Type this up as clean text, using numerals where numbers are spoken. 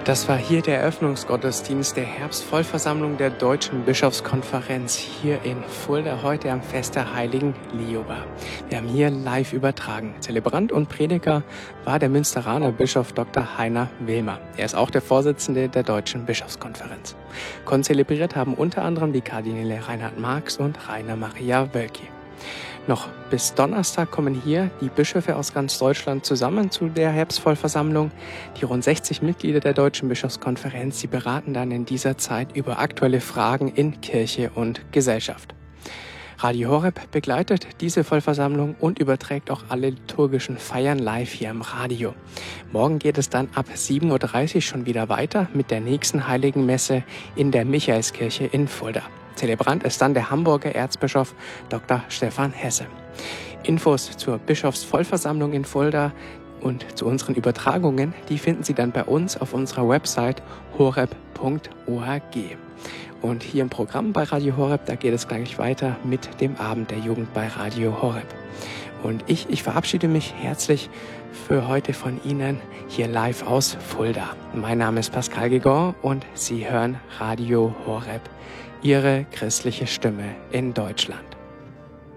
Das war hier der Eröffnungsgottesdienst der Herbstvollversammlung der Deutschen Bischofskonferenz hier in Fulda, heute am Fest der Heiligen Lioba. Wir haben hier live übertragen. Zelebrant und Prediger war der Münsteraner Bischof Dr. Heiner Wilmer. Er ist auch der Vorsitzende der Deutschen Bischofskonferenz. Konzelebriert haben unter anderem die Kardinäle Reinhard Marx und Rainer Maria Wölki. Noch bis Donnerstag kommen hier die Bischöfe aus ganz Deutschland zusammen zu der Herbstvollversammlung. Die rund 60 Mitglieder der Deutschen Bischofskonferenz, sie beraten dann in dieser Zeit über aktuelle Fragen in Kirche und Gesellschaft. Radio Horeb begleitet diese Vollversammlung und überträgt auch alle liturgischen Feiern live hier im Radio. Morgen geht es dann ab 7.30 Uhr schon wieder weiter mit der nächsten Heiligen Messe in der Michaelskirche in Fulda. Zelebrant ist dann der Hamburger Erzbischof Dr. Stefan Hesse. Infos zur Bischofsvollversammlung in Fulda und zu unseren Übertragungen, die finden Sie dann bei uns auf unserer Website horeb.org. Und hier im Programm bei Radio Horeb, da geht es gleich weiter mit dem Abend der Jugend bei Radio Horeb. Und ich verabschiede mich herzlich für heute von Ihnen hier live aus Fulda. Mein Name ist Pascal Gegon und Sie hören Radio Horeb, Ihre christliche Stimme in Deutschland.